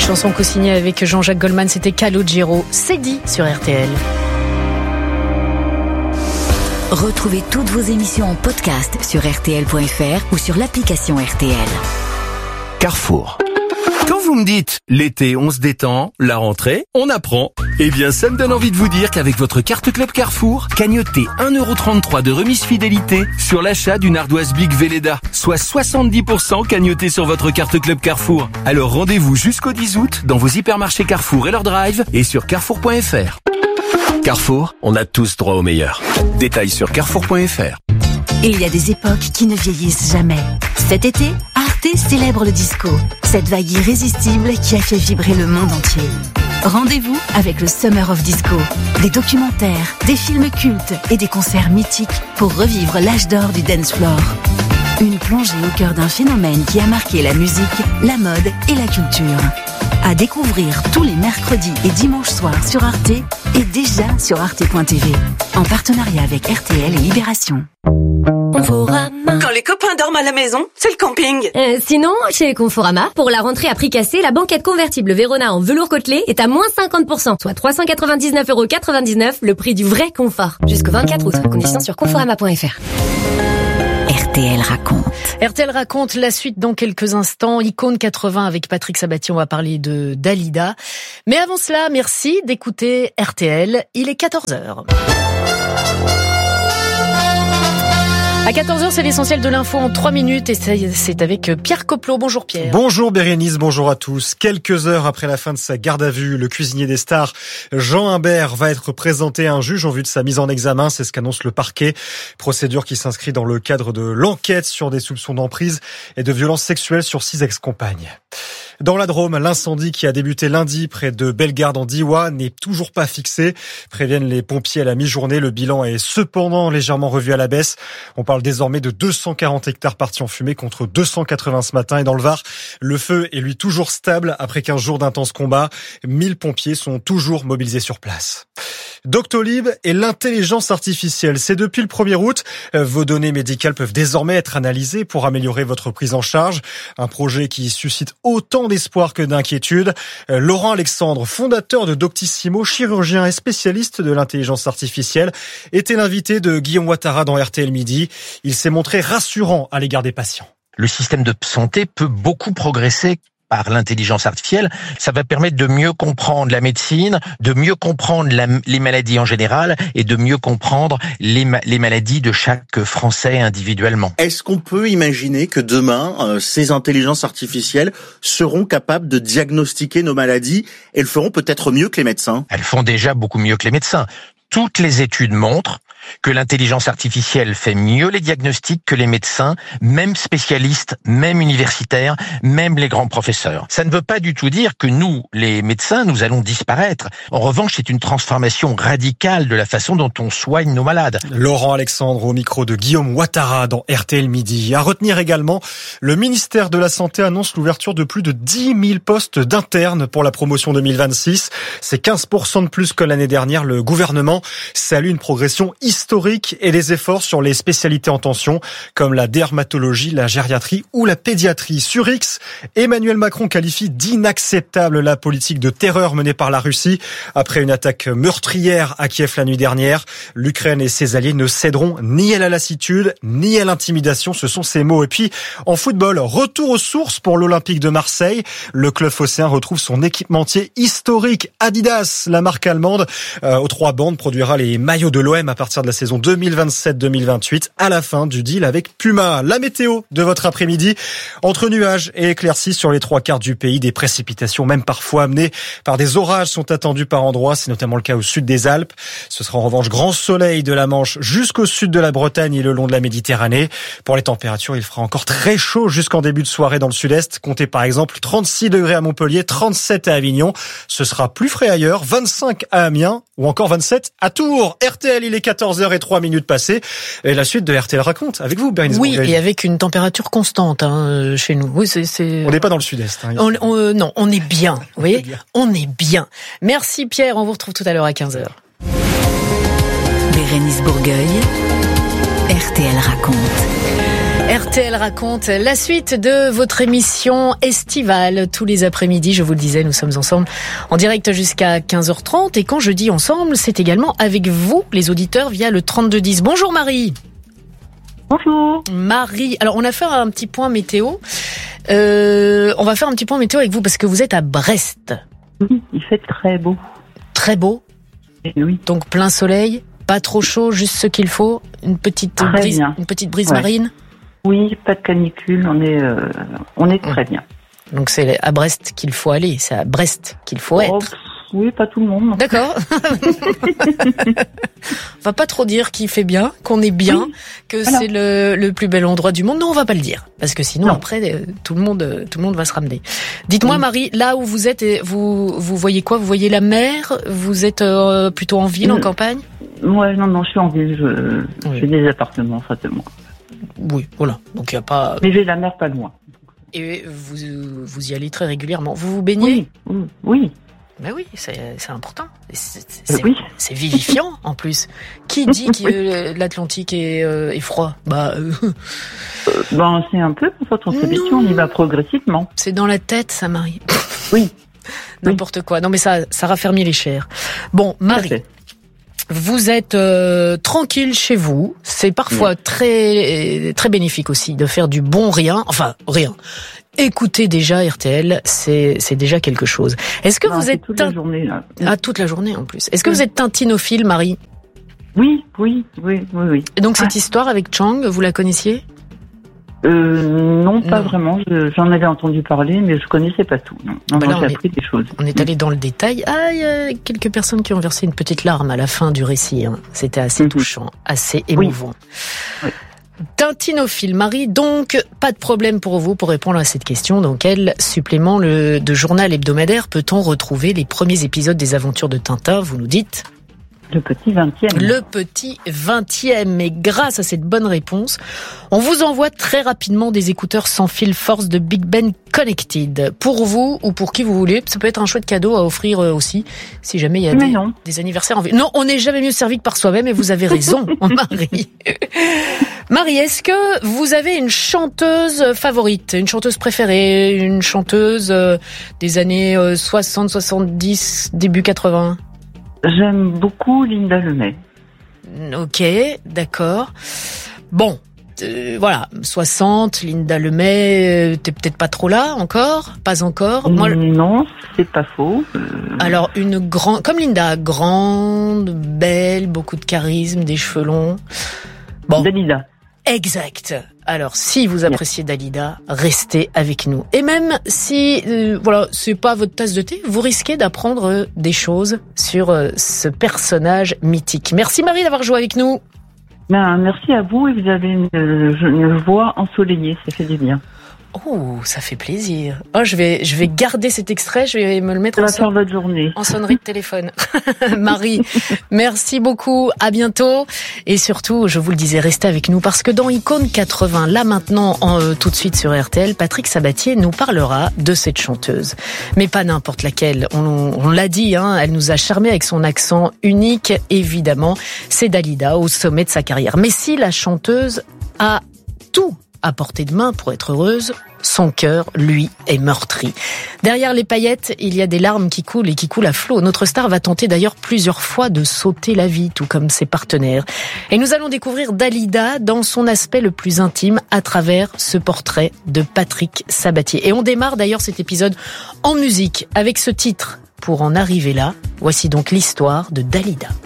chanson co-signée avec Jean-Jacques Goldman, c'était Calogero. C'est dit sur RTL. Retrouvez toutes vos émissions en podcast sur RTL.fr ou sur l'application RTL. Carrefour. Quand vous me dites l'été on se détend, la rentrée on apprend, eh bien ça me donne envie de vous dire qu'avec votre carte Club Carrefour, cagnotez 1,33€ de remise fidélité sur l'achat d'une ardoise Big Velleda, soit 70% cagnoté sur votre carte Club Carrefour. Alors rendez-vous jusqu'au 10 août dans vos hypermarchés Carrefour et leur drive et sur carrefour.fr. Carrefour, on a tous droit au meilleur. Détails sur carrefour.fr. Il y a des époques qui ne vieillissent jamais. Cet été, Arte célèbre le disco, cette vague irrésistible qui a fait vibrer le monde entier. Rendez-vous avec le Summer of Disco. Des documentaires, des films cultes et des concerts mythiques pour revivre l'âge d'or du dance floor. Une plongée au cœur d'un phénomène qui a marqué la musique, la mode et la culture. À découvrir tous les mercredis et dimanches soirs sur Arte et déjà sur arte.tv. En partenariat avec RTL et Libération. Conforama. Quand les copains dorment à la maison, c'est le camping. Sinon, chez Conforama, pour la rentrée à prix cassé, la banquette convertible Vérona en velours côtelé est à moins 50%, soit 399,99€, le prix du vrai confort. Jusqu'au 24 août, conditions sur conforama.fr. RTL raconte. RTL raconte la suite dans quelques instants. Icône 80 avec Patrick Sabatier, on va parler de Dalida. Mais avant cela, merci d'écouter RTL. Il est 14h. À 14h, c'est l'essentiel de l'info en 3 minutes et c'est avec Pierre Coplot. Bonjour Pierre. Bonjour Bérénice, bonjour à tous. Quelques heures après la fin de sa garde à vue, le cuisinier des stars, Jean Imbert, va être présenté à un juge en vue de sa mise en examen. C'est ce qu'annonce le parquet. Procédure qui s'inscrit dans le cadre de l'enquête sur des soupçons d'emprise et de violences sexuelles sur 6 ex-compagnes. Dans la Drôme, l'incendie qui a débuté lundi près de Bellegarde en Diois n'est toujours pas fixé. Préviennent les pompiers à la mi-journée. Le bilan est cependant légèrement revu à la baisse. On parle désormais de 240 hectares partis en fumée contre 280 ce matin. Et dans le Var, le feu est lui toujours stable après 15 jours d'intenses combats. 1000 pompiers sont toujours mobilisés sur place. Doctolib et l'intelligence artificielle. C'est depuis le 1er août. Vos données médicales peuvent désormais être analysées pour améliorer votre prise en charge. Un projet qui suscite autant d'espoir que d'inquiétude. Laurent Alexandre, fondateur de Doctissimo, chirurgien et spécialiste de l'intelligence artificielle, était l'invité de Guillaume Ouattara dans RTL Midi. Il s'est montré rassurant à l'égard des patients. Le système de santé peut beaucoup progresser par l'intelligence artificielle. Ça va permettre de mieux comprendre la médecine, de mieux comprendre les maladies en général et de mieux comprendre les maladies de chaque Français individuellement. Est-ce qu'on peut imaginer que demain, ces intelligences artificielles seront capables de diagnostiquer nos maladies et le feront peut-être mieux que les médecins ? Elles font déjà beaucoup mieux que les médecins. Toutes les études montrent que l'intelligence artificielle fait mieux les diagnostics que les médecins, même spécialistes, même universitaires, même les grands professeurs. Ça ne veut pas du tout dire que nous, les médecins, nous allons disparaître. En revanche, c'est une transformation radicale de la façon dont on soigne nos malades. Laurent Alexandre au micro de Guillaume Ouattara dans RTL Midi. À retenir également, le ministère de la Santé annonce l'ouverture de plus de 10 000 postes d'internes pour la promotion 2026. C'est 15% de plus que l'année dernière. Le gouvernement salue une progression historique et les efforts sur les spécialités en tension comme la dermatologie, la gériatrie ou la pédiatrie. Sur X, Emmanuel Macron qualifie d'inacceptable la politique de terreur menée par la Russie après une attaque meurtrière à Kiev la nuit dernière. L'Ukraine et ses alliés ne céderont ni à la lassitude ni à l'intimidation, ce sont ses mots. Et puis en football, retour aux sources pour l'Olympique de Marseille. Le club phocéen retrouve son équipementier historique Adidas. La marque allemande aux 3 bandes produira les maillots de l'OM à partir de la saison 2027-2028 à la fin du deal avec Puma. La météo de votre après-midi, entre nuages et éclaircies sur les 3 quarts du pays, des précipitations même parfois amenées par des orages sont attendus par endroits, c'est notamment le cas au sud des Alpes. Ce sera en revanche grand soleil de la Manche jusqu'au sud de la Bretagne et le long de la Méditerranée. Pour les températures, il fera encore très chaud jusqu'en début de soirée dans le sud-est. Comptez par exemple 36 degrés à Montpellier, 37 à Avignon. Ce sera plus frais ailleurs, 25 à Amiens ou encore 27 à Tours. RTL, il est 14h03 passées. Et la suite de RTL raconte avec vous, Bérénice. Oui, et avec une température constante chez nous. Oui, On n'est pas dans le sud-est. Non, on est bien. Vous voyez, on est bien. Merci Pierre, on vous retrouve tout à l'heure à 15h. Bérénice Bourgueil, RTL raconte. RTL raconte la suite de votre émission estivale. Tous les après-midi, je vous le disais, nous sommes ensemble en direct jusqu'à 15h30. Et quand je dis ensemble, c'est également avec vous, les auditeurs, via le 3210. Bonjour Marie. Bonjour. Marie, alors on a fait un petit point météo. On va faire un petit point météo avec vous parce que vous êtes à Brest. Oui, il fait très beau. Très beau. Et oui. Donc plein soleil, pas trop chaud, juste ce qu'il faut. Une petite brise marine. Oui, pas de canicule, on est très bien. Donc c'est à Brest qu'il faut aller, c'est à Brest qu'il faut être. Oui, pas tout le monde. D'accord. On va pas trop dire qu'il fait bien, qu'on est bien, que c'est le plus bel endroit du monde. Non, on va pas le dire, parce que sinon après tout le monde va se ramener. Dites-moi Marie, là où vous êtes, vous voyez quoi? Vous voyez la mer? Vous êtes plutôt en ville, en campagne? Ouais, non, je suis en ville. J'ai des appartements, simplement. Oui, voilà. Donc il y a pas. Mais j'ai la mer pas loin. Et vous y allez très régulièrement. Vous vous baignez? Oui. Ben oui, c'est important. C'est vivifiant en plus. Qui dit que l'Atlantique est froid? C'est un peu pour votre habitude, on y va progressivement. C'est dans la tête, ça, Marie. Oui. N'importe quoi. Non mais ça raffermit les chairs. Bon, Marie. Vous êtes tranquille chez vous. C'est parfois très très bénéfique aussi de faire du bon rien. Enfin, rien. Écoutez déjà RTL, c'est déjà quelque chose. Est-ce que vous êtes toute la journée là. Ah, toute la journée en plus. Est-ce que vous êtes tintinophile, Marie? Oui. Et donc cette histoire avec Chang, vous la connaissiez? Non, pas vraiment. J'en avais entendu parler, mais je connaissais pas tout. Non, j'ai appris des choses. On est allé dans le détail. Ah, il y a quelques personnes qui ont versé une petite larme à la fin du récit. Hein. C'était assez touchant, assez émouvant. Oui. Tintinophile, Marie, donc pas de problème pour vous pour répondre à cette question. Dans quel supplément de journal hebdomadaire peut-on retrouver les premiers épisodes des aventures de Tintin? Vous nous dites? Le petit 20e. Le petit 20e. Et grâce à cette bonne réponse, on vous envoie très rapidement des écouteurs sans fil force de Big Ben Connected. Pour vous ou pour qui vous voulez. Ça peut être un chouette cadeau à offrir aussi, si jamais il y a des anniversaires en vue. Non, on n'est jamais mieux servi que par soi-même et vous avez raison, Marie. Marie, est-ce que vous avez une chanteuse favorite, une chanteuse préférée, une chanteuse des années 60, 70, début 80? J'aime beaucoup Linda Lemay. Ok, d'accord. Bon, voilà, 60, Linda Lemay, t'es peut-être pas trop là encore? Pas encore? Moi, non, c'est pas faux. Alors, comme Linda, grande, belle, beaucoup de charisme, des cheveux longs. Bon. Dalida. Exact. Alors, si vous appréciez Dalida, restez avec nous. Et même si, c'est pas votre tasse de thé, vous risquez d'apprendre des choses sur ce personnage mythique. Merci Marie d'avoir joué avec nous. Merci à vous et vous avez une voix ensoleillée, ça fait du bien. Oh, ça fait plaisir. Oh, je vais garder cet extrait, je vais me le mettre en sonnerie de téléphone. Marie, merci beaucoup, à bientôt. Et surtout, je vous le disais, restez avec nous parce que dans Icône 80, là maintenant, tout de suite sur RTL, Patrick Sabatier nous parlera de cette chanteuse. Mais pas n'importe laquelle. On l'a dit, elle nous a charmé avec son accent unique, évidemment. C'est Dalida au sommet de sa carrière. Mais si la chanteuse a tout à portée de main pour être heureuse, son cœur, lui, est meurtri. Derrière les paillettes, il y a des larmes qui coulent et qui coulent à flot. Notre star va tenter d'ailleurs plusieurs fois de sauter la vie, tout comme ses partenaires. Et nous allons découvrir Dalida dans son aspect le plus intime à travers ce portrait de Patrick Sabatier. Et on démarre d'ailleurs cet épisode en musique avec ce titre. Pour en arriver là, voici donc l'histoire de Dalida.